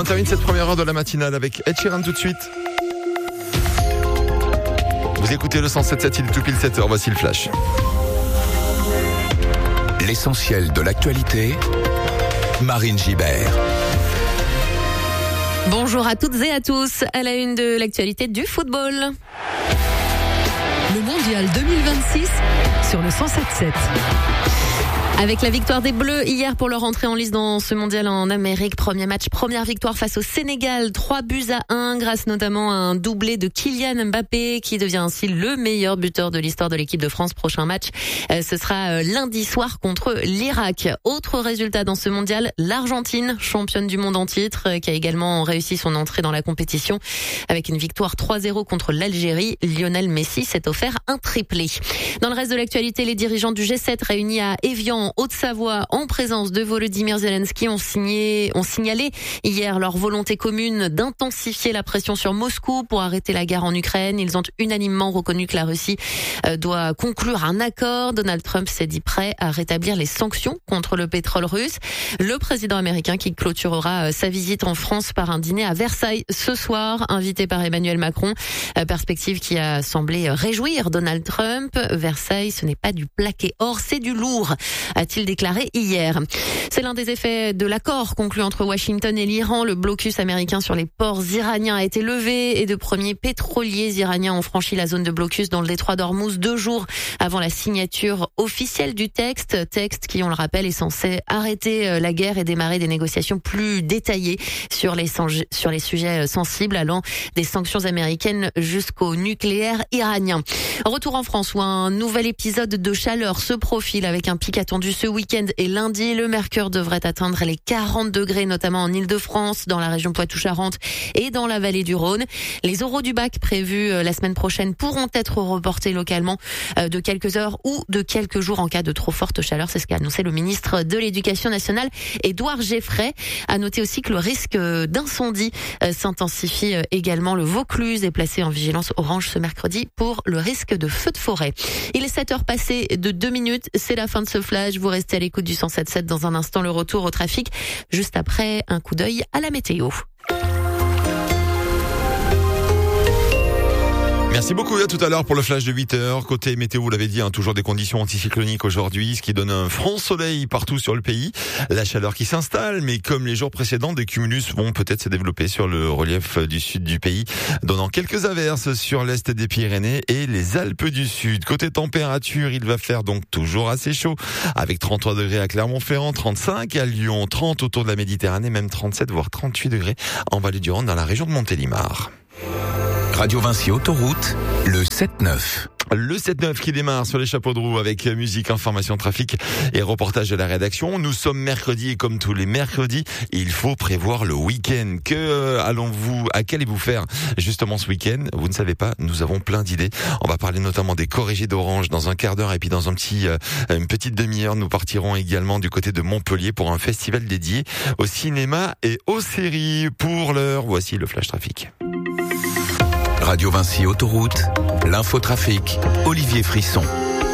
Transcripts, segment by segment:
On termine cette première heure de la matinale avec Ed Sheeran tout de suite. Vous écoutez le 107.7, il est tout pile 7h, voici le flash. L'essentiel de l'actualité, Marine Gibert. Bonjour à toutes et à tous, à la une de l'actualité du football. Le mondial 2026 sur le 107.7. Avec la victoire des Bleus hier pour leur entrée en lice dans ce mondial en Amérique. Premier match, première victoire face au Sénégal. 3-1 grâce notamment à un doublé de Kylian Mbappé qui devient ainsi le meilleur buteur de l'histoire de l'équipe de France. Prochain match, ce sera lundi soir contre l'Irak. Autre résultat dans ce mondial, l'Argentine, championne du monde en titre, qui a également réussi son entrée dans la compétition avec une victoire 3-0 contre l'Algérie. Lionel Messi s'est offert un triplé. Dans le reste de l'actualité, les dirigeants du G7 réunis à Évian, Haute-Savoie, en présence de Volodymyr Zelensky, ont signalé hier leur volonté commune d'intensifier la pression sur Moscou pour arrêter la guerre en Ukraine. Ils ont unanimement reconnu que la Russie doit conclure un accord. Donald Trump s'est dit prêt à rétablir les sanctions contre le pétrole russe. Le président américain qui clôturera sa visite en France par un dîner à Versailles ce soir, invité par Emmanuel Macron. Perspective qui a semblé réjouir Donald Trump. Versailles, ce n'est pas du plaqué or, c'est du lourd, a-t-il déclaré hier. C'est l'un des effets de l'accord conclu entre Washington et l'Iran. Le blocus américain sur les ports iraniens a été levé et de premiers pétroliers iraniens ont franchi la zone de blocus dans le détroit d'Ormuz 2 jours avant la signature officielle du texte qui, on le rappelle, est censé arrêter la guerre et démarrer des négociations plus détaillées sur les sujets sensibles allant des sanctions américaines jusqu'au nucléaire iranien. Retour en France où un nouvel épisode de chaleur se profile avec un pic attendu ce week-end et lundi. Le mercure devrait atteindre les 40 degrés, notamment en Île-de-France, dans la région Poitou-Charentes et dans la vallée du Rhône. Les oraux du bac prévus la semaine prochaine pourront être reportés localement de quelques heures ou de quelques jours en cas de trop forte chaleur. C'est ce qu'a annoncé le ministre de l'Éducation nationale, Édouard Geffray. À noter aussi que le risque d'incendie s'intensifie également. Le Vaucluse est placé en vigilance orange ce mercredi pour le risque de feu de forêt. Il est 7h passées de 2 minutes. C'est la fin de ce flash. Vous restez à l'écoute du 107.7. Dans un instant, le retour au trafic. Juste après, un coup d'œil à la météo. Merci beaucoup, à tout à l'heure pour le flash de 8h. Côté météo, vous l'avez dit, toujours des conditions anticycloniques aujourd'hui, ce qui donne un franc soleil partout sur le pays. La chaleur qui s'installe, mais comme les jours précédents, des cumulus vont peut-être se développer sur le relief du sud du pays, donnant quelques averses sur l'est des Pyrénées et les Alpes du Sud. Côté température, il va faire donc toujours assez chaud, avec 33 degrés à Clermont-Ferrand, 35 à Lyon, 30 autour de la Méditerranée, même 37 voire 38 degrés en Vallée du Rhône dans la région de Montélimar. Radio Vinci Autoroute, le 7-9. Le 7-9 qui démarre sur les chapeaux de roue avec musique, information, trafic et reportage de la rédaction. Nous sommes mercredi et comme tous les mercredis, il faut prévoir le week-end. Qu'allez-vous faire justement ce week-end? Vous ne savez pas, nous avons plein d'idées. On va parler notamment des corrigés d'Orange dans un quart d'heure et puis dans une petite demi-heure, nous partirons également du côté de Montpellier pour un festival dédié au cinéma et aux séries. Pour l'heure, voici le flash trafic. Radio Vinci Autoroute, l'infotrafic, Olivier Frisson.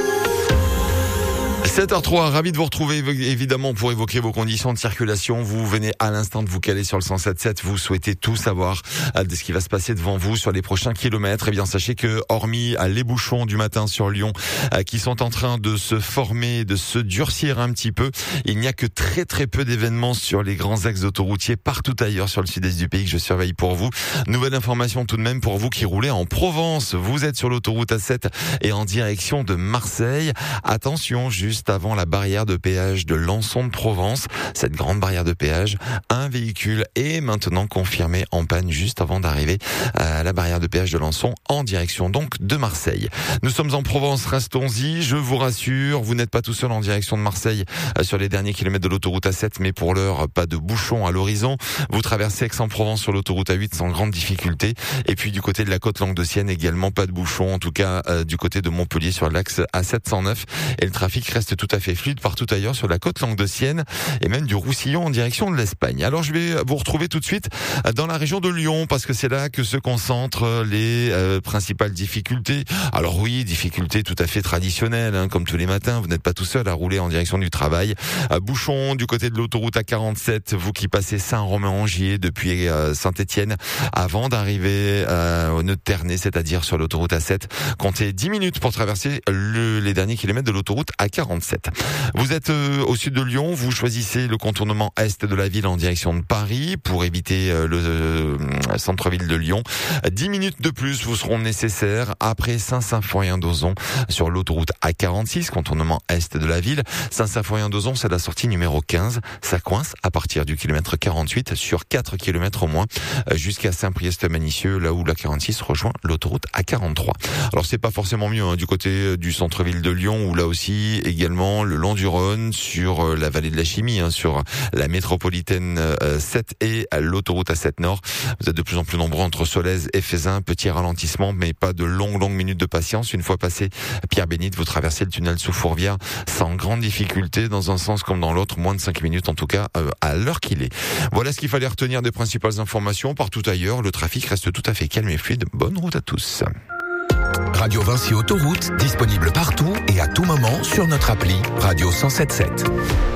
7h03, ravi de vous retrouver évidemment pour évoquer vos conditions de circulation. Vous venez à l'instant de vous caler sur le 107.7. Vous souhaitez tout savoir de ce qui va se passer devant vous sur les prochains kilomètres. Eh bien, sachez que hormis les bouchons du matin sur Lyon qui sont en train de se former, de se durcir un petit peu, il n'y a que très très peu d'événements sur les grands axes autoroutiers partout ailleurs sur le sud-est du pays que je surveille pour vous. Nouvelle information tout de même pour vous qui roulez en Provence. Vous êtes sur l'autoroute A7 et en direction de Marseille. Attention, juste avant la barrière de péage de Lançon de Provence, cette grande barrière de péage, un véhicule est maintenant confirmé en panne juste avant d'arriver à la barrière de péage de Lançon en direction donc de Marseille. Nous sommes en Provence, restons-y, je vous rassure, vous n'êtes pas tout seul en direction de Marseille sur les derniers kilomètres de l'autoroute A7, mais pour l'heure, pas de bouchons à l'horizon. Vous traversez Aix-en-Provence sur l'autoroute A8 sans grande difficulté, et puis du côté de la côte Languedocienne également pas de bouchons, en tout cas du côté de Montpellier sur l'axe A709, et le trafic reste reste tout à fait fluide partout ailleurs sur la côte languedocienne et même du Roussillon en direction de l'Espagne. Alors je vais vous retrouver tout de suite dans la région de Lyon parce que c'est là que se concentrent les principales difficultés. Alors oui, difficultés tout à fait traditionnelles, comme tous les matins, vous n'êtes pas tout seul à rouler en direction du travail. Bouchon du côté de l'autoroute A47, vous qui passez Saint-Romain-Angier depuis Saint-Étienne avant d'arriver au nœud de Ternay, c'est-à-dire sur l'autoroute A7. Comptez 10 minutes pour traverser les derniers kilomètres de l'autoroute A47. Vous êtes au sud de Lyon, vous choisissez le contournement est de la ville en direction de Paris pour éviter le centre-ville de Lyon. 10 minutes de plus vous seront nécessaires après Saint-Symphorien-d'Ozon sur l'autoroute A46, contournement est de la ville. Saint-Symphorien-d'Ozon, c'est la sortie numéro 15. Ça coince à partir du kilomètre 48 sur 4 kilomètres au moins jusqu'à Saint-Priest-Manicieux, là où la 46 rejoint l'autoroute A43. Alors c'est pas forcément mieux du côté du centre-ville de Lyon où là aussi également le long du Rhône sur la vallée de la Chimie, sur la métropolitaine 7 et l'autoroute A7 Nord. Vous êtes de plus en plus nombreux entre Solèze et Fézin. Petit ralentissement mais pas de longues minutes de patience. Une fois passé Pierre-Bénite, vous traversez le tunnel sous Fourvière sans grande difficulté dans un sens comme dans l'autre, moins de 5 minutes en tout cas à l'heure qu'il est. Voilà ce qu'il fallait retenir des principales informations. Partout ailleurs, le trafic reste tout à fait calme et fluide. Bonne route à tous. Radio Vinci Autoroute, disponible partout et à tout moment sur notre appli Radio 107.7.